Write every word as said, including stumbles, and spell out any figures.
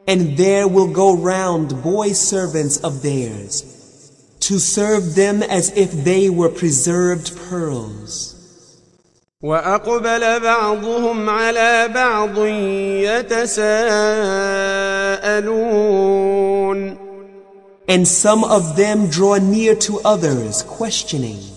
And there will go round boy servants of theirs, to serve them as if they were preserved pearls. وأقبل بعضهم على بعض يتساءلون. And some of them draw near to others, questioning.